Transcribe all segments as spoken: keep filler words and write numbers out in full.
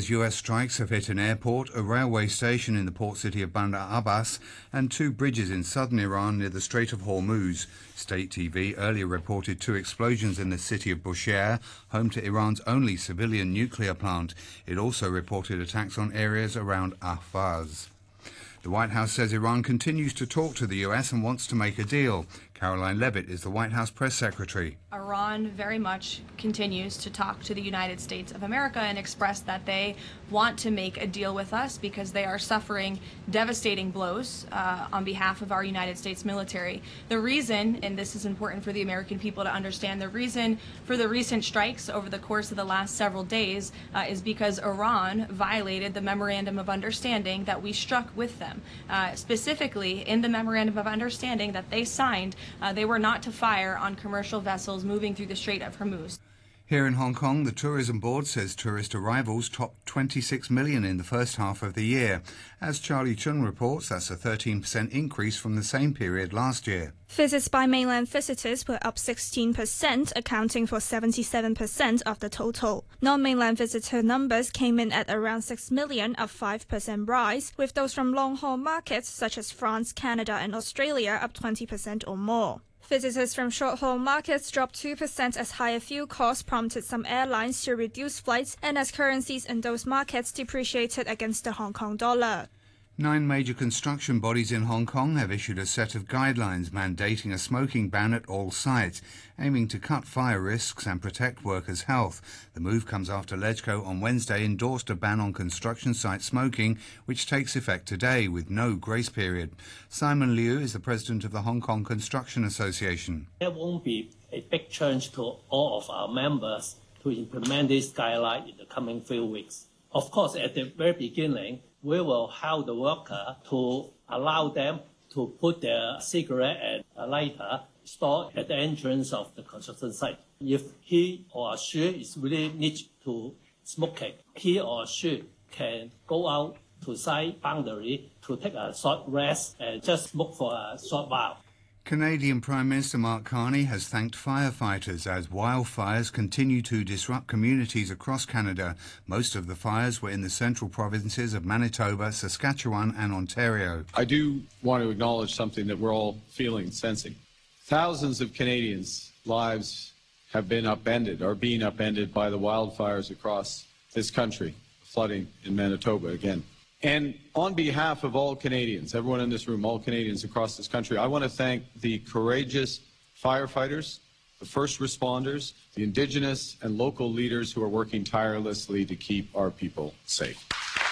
says U S strikes have hit an airport, a railway station in the port city of Bandar Abbas, and two bridges in southern Iran near the Strait of Hormuz. State T V earlier reported two explosions in the city of Bushehr, home to Iran's only civilian nuclear plant. It also reported attacks on areas around Ahvaz. The White House says Iran continues to talk to the U S and wants to make a deal. Caroline Levitt is the White House press secretary. Iran very much continues to talk to the United States of America and express that they want to make a deal with us because they are suffering devastating blows uh, on behalf of our United States military. The reason, and this is important for the American people to understand, the reason for the recent strikes over the course of the last several days uh, is because Iran violated the Memorandum of Understanding that we struck with them. Uh, specifically, in the Memorandum of Understanding that they signed, uh, they were not to fire on commercial vessels moving through the Strait of Hormuz. Here in Hong Kong, the Tourism Board says tourist arrivals topped twenty-six million in the first half of the year. As Charlie Chung reports, that's a thirteen percent increase from the same period last year. Visits by mainland visitors were up sixteen percent, accounting for seventy-seven percent of the total. Non-mainland visitor numbers came in at around six million, a five percent rise, with those from long-haul markets such as France, Canada and Australia up twenty percent or more. Visitors from short-haul markets dropped two percent as higher fuel costs prompted some airlines to reduce flights and as currencies in those markets depreciated against the Hong Kong dollar. Nine major construction bodies in Hong Kong have issued a set of guidelines mandating a smoking ban at all sites, aiming to cut fire risks and protect workers' health. The move comes after LegCo on Wednesday endorsed a ban on construction site smoking, which takes effect today with no grace period. Simon Liu is the president of the Hong Kong Construction Association. There won't be a big change to all of our members to implement this guideline in the coming few weeks. Of course, at the very beginning, we will help the worker to allow them to put their cigarette and a lighter stored at the entrance of the construction site. If he or she is really need to smoke it, he or she can go out to site boundary to take a short rest and just smoke for a short while. Canadian Prime Minister Mark Carney has thanked firefighters as wildfires continue to disrupt communities across Canada. Most of the fires were in the central provinces of Manitoba, Saskatchewan and Ontario. I do want to acknowledge something that we're all feeling, sensing. Thousands of Canadians' lives have been upended, or being upended by the wildfires across this country, flooding in Manitoba again. And on behalf of all Canadians, everyone in this room, all Canadians across this country, I want to thank the courageous firefighters, the first responders, the Indigenous and local leaders who are working tirelessly to keep our people safe.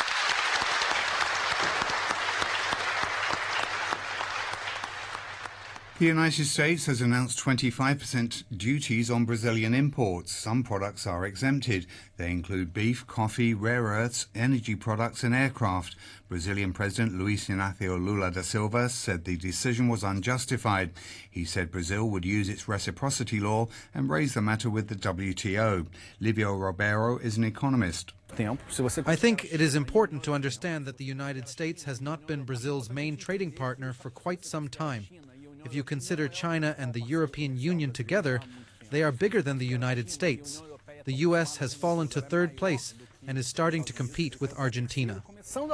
The United States has announced twenty-five percent duties on Brazilian imports. Some products are exempted. They include beef, coffee, rare earths, energy products and aircraft. Brazilian President Luiz Inácio Lula da Silva said the decision was unjustified. He said Brazil would use its reciprocity law and raise the matter with the W T O. Livio Ribeiro is an economist. I think it is important to understand that the United States has not been Brazil's main trading partner for quite some time. If you consider China and the European Union together, they are bigger than the United States. The U S has fallen to third place and is starting to compete with Argentina.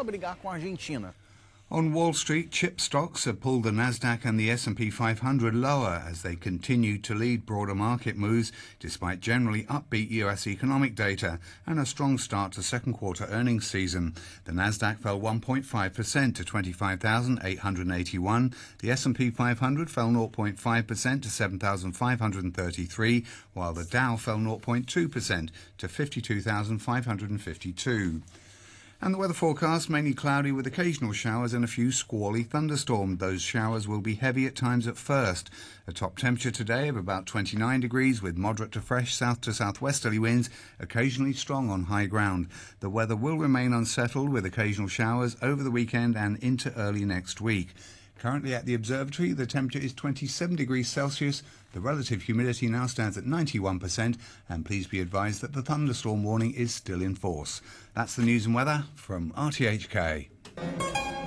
On Wall Street, chip stocks have pulled the Nasdaq and the S and P five hundred lower as they continue to lead broader market moves despite generally upbeat U S economic data and a strong start to second quarter earnings season. The Nasdaq fell one point five percent to twenty-five thousand eight hundred eighty-one. The S and P five hundred fell zero point five percent to seven thousand five hundred thirty-three, while the Dow fell zero point two percent to fifty-two thousand five hundred fifty-two. And the weather forecast, mainly cloudy with occasional showers and a few squally thunderstorms. Those showers will be heavy at times at first. A top temperature today of about twenty-nine degrees with moderate to fresh south to southwesterly winds, occasionally strong on high ground. The weather will remain unsettled with occasional showers over the weekend and into early next week. Currently at the observatory, the temperature is twenty-seven degrees Celsius. The relative humidity now stands at ninety-one percent, and please be advised that the thunderstorm warning is still in force. That's the news and weather from R T H K.